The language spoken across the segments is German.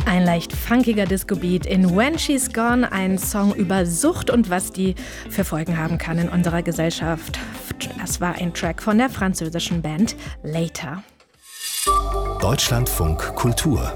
Ein leicht funkiger Disco-Beat in When She's Gone, ein Song über Sucht und was die für Folgen haben kann in unserer Gesellschaft. Das war ein Track von der französischen Band Later. Deutschlandfunk Kultur.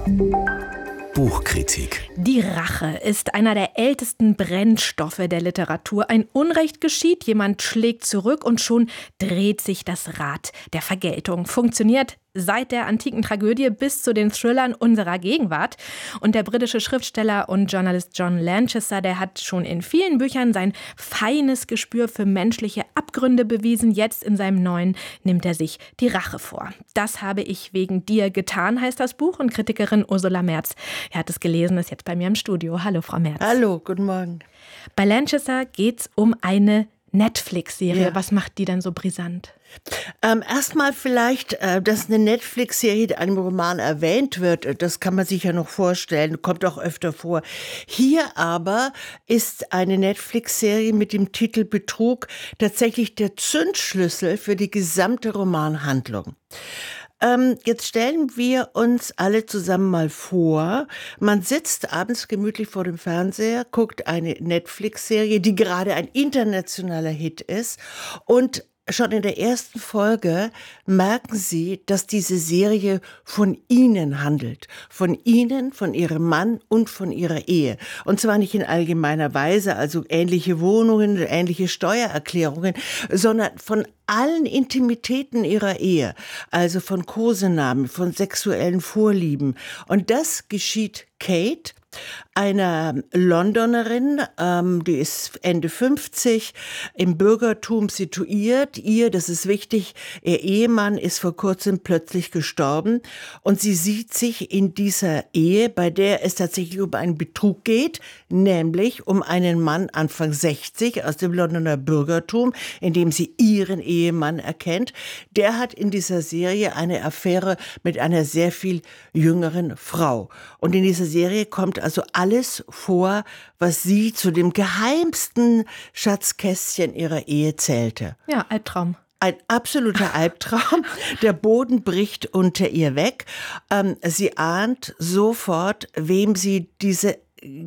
Buchkritik. Die Rache ist einer der ältesten Brennstoffe der Literatur. Ein Unrecht geschieht, jemand schlägt zurück und schon dreht sich das Rad der Vergeltung. Funktioniert seit der antiken Tragödie bis zu den Thrillern unserer Gegenwart. Und der britische Schriftsteller und Journalist John Lanchester, der hat schon in vielen Büchern sein feines Gespür für menschliche Abgründe bewiesen. Jetzt in seinem neuen nimmt er sich die Rache vor. Das habe ich wegen dir getan, heißt das Buch. Und Kritikerin Ursula Merz, er hat es gelesen, ist jetzt bei mir im Studio. Hallo, Frau Merz. Hallo, guten Morgen. Bei Lanchester geht's um eine Netflix-Serie. Ja. Was macht die denn so brisant? Erstmal vielleicht, dass eine Netflix-Serie in einem Roman erwähnt wird, das kann man sich ja noch vorstellen, kommt auch öfter vor. Hier aber ist eine Netflix-Serie mit dem Titel Betrug tatsächlich der Zündschlüssel für die gesamte Romanhandlung. Jetzt stellen wir uns alle zusammen mal vor, man sitzt abends gemütlich vor dem Fernseher, guckt eine Netflix-Serie, die gerade ein internationaler Hit ist, und schon in der ersten Folge merken Sie, dass diese Serie von Ihnen handelt. Von Ihnen, von Ihrem Mann und von Ihrer Ehe. Und zwar nicht in allgemeiner Weise, also ähnliche Wohnungen, ähnliche Steuererklärungen, sondern von allen Intimitäten Ihrer Ehe. Also von Kosenamen, von sexuellen Vorlieben. Und das geschieht Kate, einer Londonerin, die ist Ende 50, im Bürgertum situiert. Das ist wichtig, ihr Ehemann ist vor kurzem plötzlich gestorben und sie sieht sich in dieser Ehe, bei der es tatsächlich um einen Betrug geht, nämlich um einen Mann Anfang 60 aus dem Londoner Bürgertum, in dem sie ihren Ehemann erkennt. Der hat in dieser Serie eine Affäre mit einer sehr viel jüngeren Frau. Und in dieser Serie kommt also alles vor, was sie zu dem geheimsten Schatzkästchen ihrer Ehe zählte. Ja, Albtraum. Ein absoluter Albtraum. Der Boden bricht unter ihr weg. Sie ahnt sofort, wem sie diese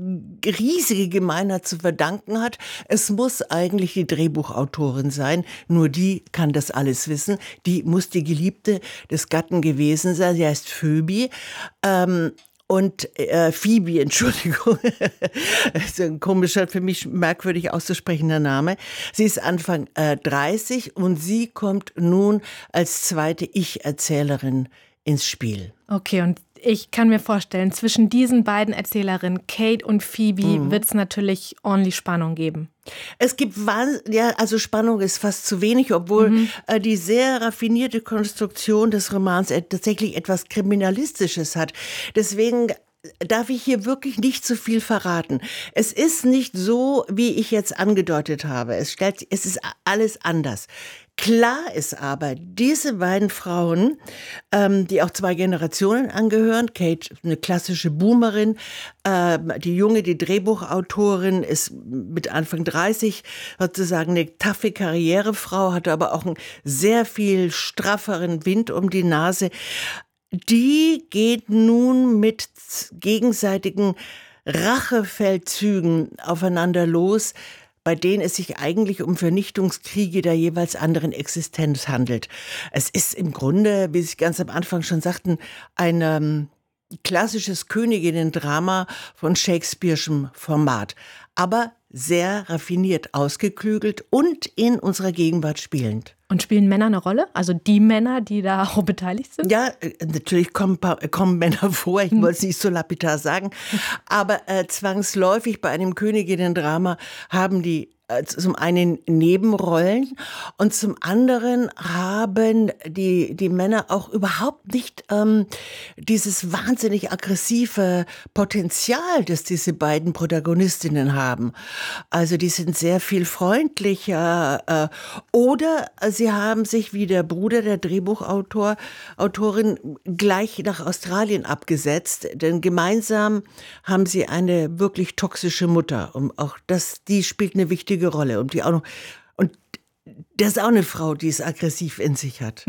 riesige Gemeinheit zu verdanken hat. Es muss eigentlich die Drehbuchautorin sein, nur die kann das alles wissen. Die muss die Geliebte des Gatten gewesen sein. Sie heißt Phoebe. Phoebe, Entschuldigung, ist ein komischer, für mich merkwürdig auszusprechender Name. Sie ist Anfang 30 und sie kommt nun als zweite Ich-Erzählerin ins Spiel. Okay, und ich kann mir vorstellen, zwischen diesen beiden Erzählerinnen, Kate und Phoebe, wird es natürlich ordentlich Spannung geben. Es gibt also Spannung ist fast zu wenig, obwohl die sehr raffinierte Konstruktion des Romans tatsächlich etwas Kriminalistisches hat. Deswegen darf ich hier wirklich nicht zu viel verraten. Es ist nicht so, wie ich jetzt angedeutet habe. Es ist alles anders. Klar ist aber, diese beiden Frauen, die auch zwei Generationen angehören, Kate, eine klassische Boomerin, die Junge, die Drehbuchautorin, ist mit Anfang 30 sozusagen eine taffe Karrierefrau, hatte aber auch einen sehr viel strafferen Wind um die Nase. Die geht nun mit gegenseitigen Rachefeldzügen aufeinander los, bei denen es sich eigentlich um Vernichtungskriege der jeweils anderen Existenz handelt. Es ist im Grunde, wie Sie ganz am Anfang schon sagten, ein klassisches Königinnen-Drama von Shakespeare'schem Format, aber sehr raffiniert ausgeklügelt und in unserer Gegenwart spielend. Und spielen Männer eine Rolle? Also die Männer, die da auch beteiligt sind? Ja, natürlich kommen Männer vor, ich wollte es nicht so lapidar sagen, aber zwangsläufig bei einem Königinnen-Drama haben die zum einen Nebenrollen und zum anderen haben die Männer auch überhaupt nicht dieses wahnsinnig aggressive Potenzial, das diese beiden Protagonistinnen haben. Also die sind sehr viel freundlicher oder sie haben sich wie der Bruder der Drehbuchautorin gleich nach Australien abgesetzt, denn gemeinsam haben sie eine wirklich toxische Mutter und auch die spielt eine wichtige Rolle und die auch noch. Und das ist auch eine Frau, die es aggressiv in sich hat.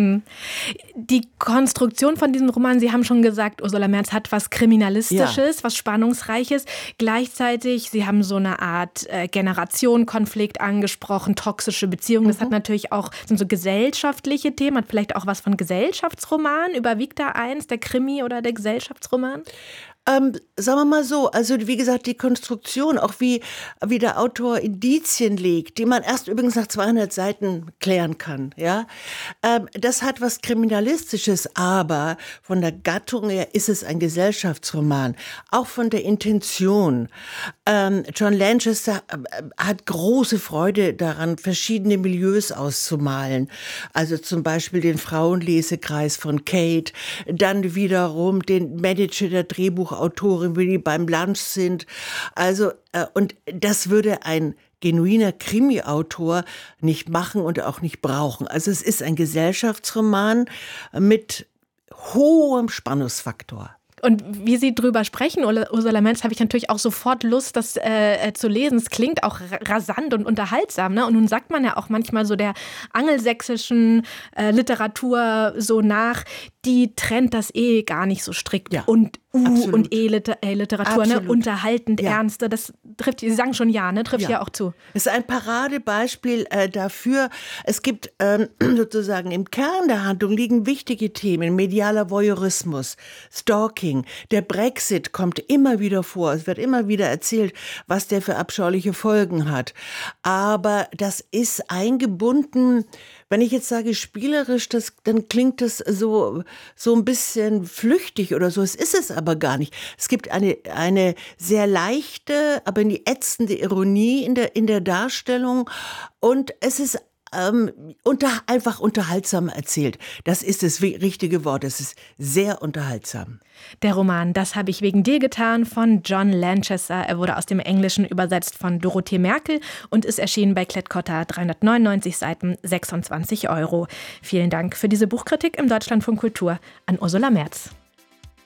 Die Konstruktion von diesem Roman, Sie haben schon gesagt, Ursula Merz hat was Kriminalistisches, was Spannungsreiches. Gleichzeitig, Sie haben so eine Art Generationenkonflikt angesprochen, toxische Beziehungen. Das hat natürlich auch, sind so gesellschaftliche Themen, hat vielleicht auch was von Gesellschaftsroman. Überwiegt da eins, der Krimi oder der Gesellschaftsroman? Sagen wir mal so, also wie gesagt, die Konstruktion, auch wie der Autor Indizien legt, die man erst übrigens nach 200 Seiten klären kann, ja, das hat was Kriminalistisches, aber von der Gattung her ist es ein Gesellschaftsroman, auch von der Intention. John Lanchester hat große Freude daran, verschiedene Milieus auszumalen, also zum Beispiel den Frauenlesekreis von Kate, dann wiederum den Manager der Drehbuchautorin, wie die beim Lunch sind. Also, und das würde ein genuiner Krimi-Autor nicht machen und auch nicht brauchen. Also es ist ein Gesellschaftsroman mit hohem Spannungsfaktor. Und wie Sie drüber sprechen, Ursula Merz, habe ich natürlich auch sofort Lust, das zu lesen. Es klingt auch rasant und unterhaltsam, ne? Und nun sagt man ja auch manchmal so der angelsächsischen Literatur so nach, die trennt das gar nicht so strikt. Ja, und absolut. Und Literatur, ne? Unterhaltend, ja. Ernste, das trifft, Sie sagen schon ja, ne? Trifft ja auch zu. Es ist ein Paradebeispiel dafür. Es gibt sozusagen im Kern der Handlung liegen wichtige Themen, medialer Voyeurismus, Stalking, der Brexit kommt immer wieder vor. Es wird immer wieder erzählt, was der für abscheuliche Folgen hat. Aber das ist eingebunden. Wenn ich jetzt sage spielerisch, dann klingt das so ein bisschen flüchtig oder so. Es ist es aber gar nicht. Es gibt eine sehr leichte, aber nie ätzende Ironie in der Darstellung und es ist einfach unterhaltsam erzählt. Das ist das richtige Wort. Es ist sehr unterhaltsam. Der Roman »Das habe ich wegen dir getan« von John Lanchester. Er wurde aus dem Englischen übersetzt von Dorothee Merkel und ist erschienen bei Klett-Cotta, 399 Seiten, 26 €. Vielen Dank für diese Buchkritik im Deutschlandfunk Kultur an Ursula Merz.